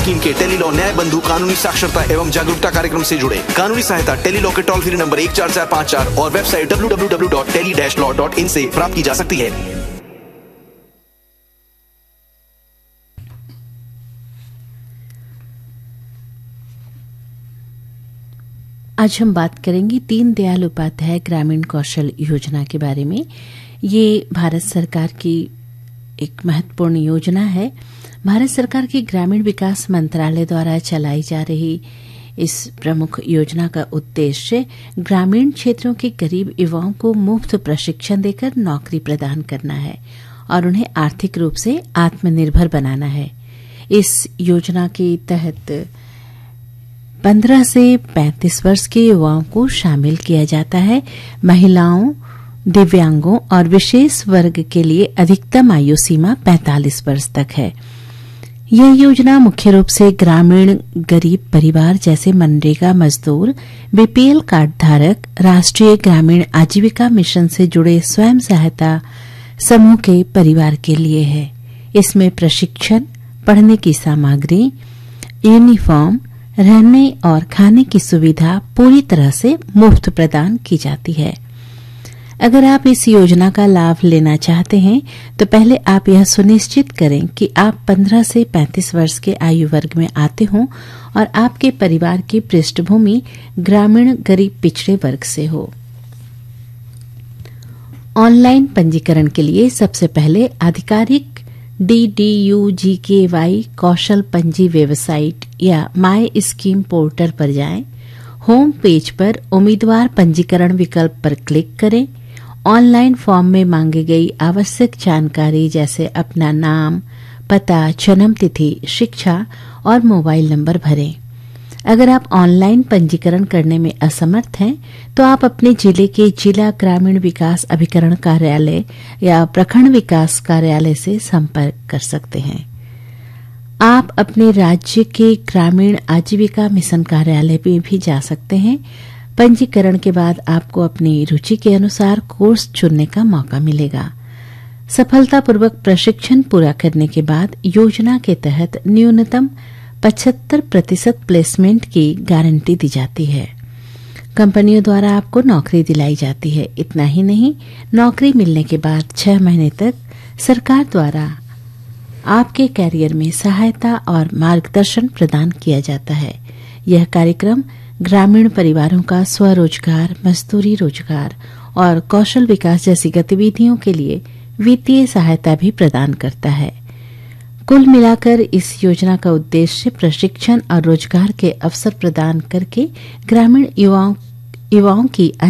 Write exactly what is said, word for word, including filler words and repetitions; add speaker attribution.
Speaker 1: Scheme के Tele-Law न्याय बंधु कानूनी साक्षरता एवं जागरूकता कार्यक्रम से जुड़े। कानूनी सहायता टेलीलॉ के टोल फ्री नंबर एक चार चार पाँच चार और website W W W dot tele dash law dot in से प्राप्त की जा सकती है।
Speaker 2: आज हम बात करेंगे दीनदयाल उपाध्याय ग्रामीण कौशल योजना के बारे में। ये भारत सरकार की एक महत्वपूर्ण योजना है। भारत सरकार के ग्रामीण विकास मंत्रालय द्वारा चलाई जा रही इस प्रमुख योजना का उद्देश्य ग्रामीण क्षेत्रों के गरीब युवाओं को मुफ्त प्रशिक्षण देकर नौकरी प्रदान करना है और उन्हें आर्थिक रूप से आत्मनिर्भर बनाना है। इस योजना के तहत पंद्रह से पैंतीस वर्ष के युवाओं को शामिल किया जाता है। महिलाओं, दिव्यांगों और विशेष वर्ग के लिए अधिकतम आयु सीमा पैंतालीस वर्ष तक है। यह योजना मुख्य रूप से ग्रामीण गरीब परिवार जैसे मनरेगा मजदूर, बीपीएल कार्ड धारक, राष्ट्रीय ग्रामीण आजीविका मिशन से जुड़े स्वयं सहायता समूह के परिवार के लिए है। इसमें प्रशिक्षण, पढ़ने की सामग्री, यूनिफॉर्म, रहने और खाने की सुविधा पूरी तरह से मुफ्त प्रदान की जाती है। अगर आप इस योजना का लाभ लेना चाहते हैं तो पहले आप यह सुनिश्चित करें कि आप पंद्रह से पैंतीस वर्ष के आयु वर्ग में आते हों और आपके परिवार की पृष्ठभूमि ग्रामीण गरीब पिछड़े वर्ग से हो। ऑनलाइन पंजीकरण के लिए सबसे पहले आधिकारिक डी डी यू जी के वाई कौशल पंजी वेबसाइट या माई स्कीम पोर्टल पर जाएं। होम पेज पर उम्मीदवार पंजीकरण विकल्प पर क्लिक करें। ऑनलाइन फॉर्म में मांगी गई आवश्यक जानकारी जैसे अपना नाम, पता, जन्म तिथि, शिक्षा और मोबाइल नंबर भरें। अगर आप ऑनलाइन पंजीकरण करने में असमर्थ हैं तो आप अपने जिले के जिला ग्रामीण विकास अभिकरण कार्यालय या प्रखंड विकास कार्यालय से संपर्क कर सकते हैं। आप अपने राज्य के ग्रामीण आजीविका मिशन कार्यालय में भी जा सकते हैं। पंजीकरण के बाद आपको अपनी रुचि के अनुसार कोर्स चुनने का मौका मिलेगा। सफलतापूर्वक प्रशिक्षण पूरा करने के बाद योजना के तहत न्यूनतम पचहत्तर प्रतिशत प्लेसमेंट की गारंटी दी जाती है। कंपनियों द्वारा आपको नौकरी दिलाई जाती है। इतना ही नहीं, नौकरी मिलने के बाद छह महीने तक सरकार द्वारा आपके कैरियर में सहायता और मार्गदर्शन प्रदान किया जाता है। यह कार्यक्रम ग्रामीण परिवारों का स्वरोजगार, मजदूरी रोजगार और कौशल विकास जैसी गतिविधियों के लिए वित्तीय सहायता भी प्रदान करता है। कुल मिलाकर इस योजना का उद्देश्य प्रशिक्षण और रोजगार के अवसर प्रदान करके ग्रामीण युवाओं युवाओं की